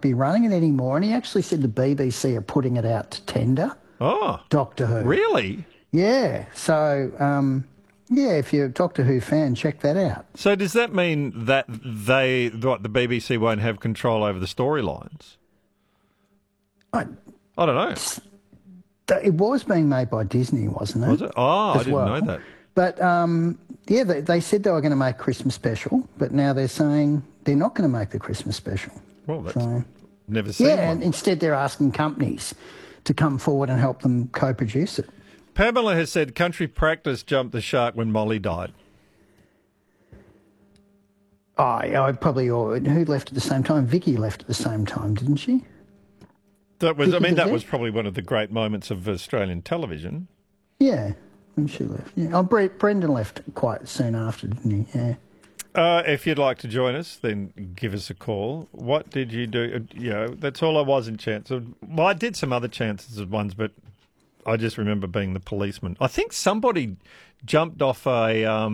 be running it anymore. And he actually said the BBC are putting it out to tender. Oh, Doctor Who. really? Yeah. So, if you're a Doctor Who fan, check that out. So does that mean that the BBC won't have control over the storylines? I don't know. It was being made by Disney, wasn't it? Was it? Oh, I didn't know that. But, they said they were going to make a Christmas special, but now they're saying they're not going to make the Christmas special. Well, that's never seen one. And instead they're asking companies to come forward and help them co-produce it. Pamela has said country practice jumped the shark when Molly died. I probably... Who left at the same time? Vicky left at the same time, didn't she? That was probably one of the great moments of Australian television. Yeah, when she left. Yeah. Oh, Brendan left quite soon after, didn't he? Yeah. If you'd like to join us, then give us a call. What did you do? That's all I was in chance of. Well, I did some other chances of ones, but I just remember being the policeman. I think somebody jumped off a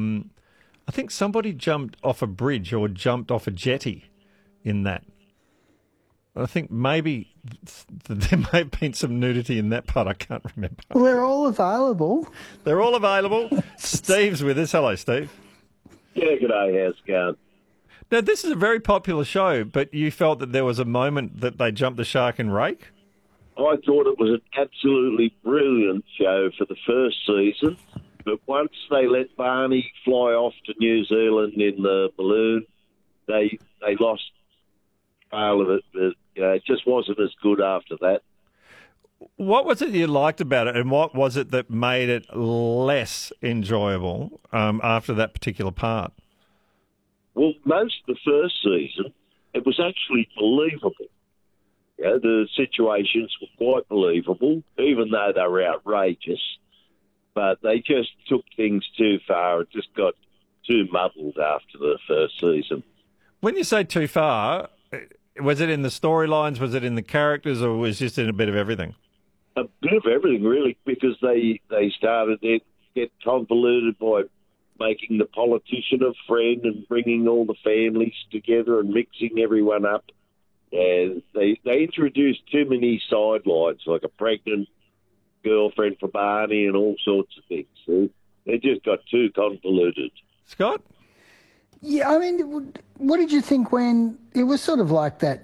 bridge or jumped off a jetty in that. I think maybe there may have been some nudity in that part. I can't remember. Well, they're all available. They're all available. Steve's with us. Hello, Steve. Yeah, g'day. How's it going? Now, this is a very popular show, but you felt that there was a moment that they jumped the shark and rake? I thought it was an absolutely brilliant show for the first season, but once they let Barney fly off to New Zealand in the balloon, they lost trail of it, but it just wasn't as good after that. What was it you liked about it, and what was it that made it less enjoyable after that particular part? Well, most of the first season, it was actually believable. Yeah, the situations were quite believable, even though they were outrageous. But they just took things too far. It just got too muddled after the first season. When you say too far, was it in the storylines, was it in the characters, or was it just in a bit of everything? A bit of everything, really, because they started to get convoluted by making the politician a friend and bringing all the families together and mixing everyone up. And they introduced too many sidelines, like a pregnant girlfriend for Barney and all sorts of things. So they just got too convoluted. Scott? Yeah, I mean, what did you think when it was sort of like that,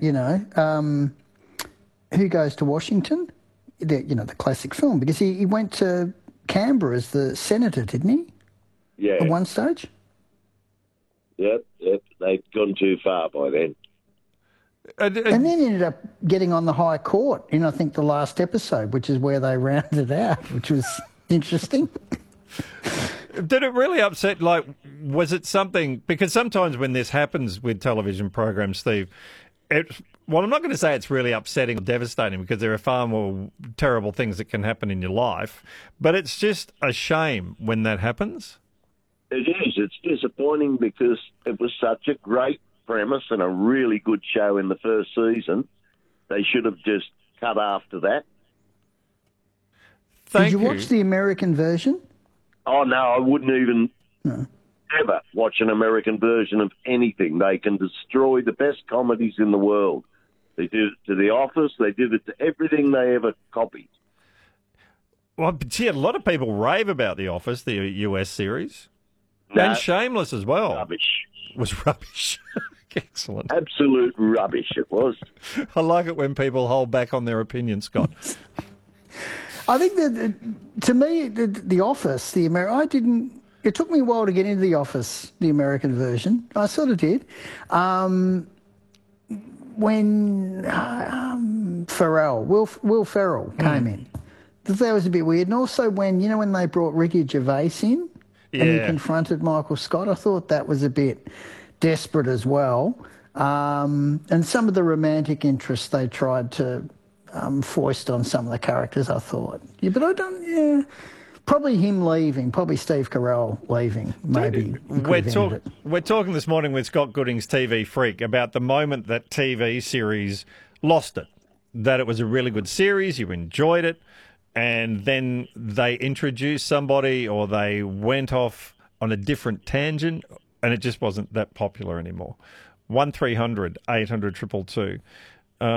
Who Goes to Washington? The classic film, because he went to Canberra as the senator, didn't he? Yeah. At one stage? Yep. They'd gone too far by then. And then ended up getting on the High Court in, I think, the last episode, which is where they rounded out, which was interesting. Did it really upset, was it something, because sometimes when this happens with television programs, Steve, I'm not going to say it's really upsetting or devastating, because there are far more terrible things that can happen in your life, but it's just a shame when that happens. It is. It's disappointing because it was such a great premise and a really good show in the first season. They should have just cut after that. Did you watch the American version? Oh, no, I wouldn't even ever watch an American version of anything. They can destroy the best comedies in the world. They did it to The Office. They did it to everything they ever copied. Well, gee, a lot of people rave about The Office, the US series. No, and Shameless as well. Rubbish. It was rubbish. Excellent. Absolute rubbish it was. I like it when people hold back on their opinion, Scott. I think that, to me, The Office, it took me a while to get into The Office, the American version. I sort of did. When Will Ferrell came in, that was a bit weird. And also when they brought Ricky Gervais in and he confronted Michael Scott, I thought that was a bit desperate as well. And some of the romantic interests they tried to foist on some of the characters, I thought. Probably him leaving, probably Steve Carell leaving, maybe. We're talking this morning with Scott Gooding's TV Freak about the moment that TV series lost it, that it was a really good series, you enjoyed it, and then they introduced somebody or they went off on a different tangent and it just wasn't that popular anymore. 1300 800 222.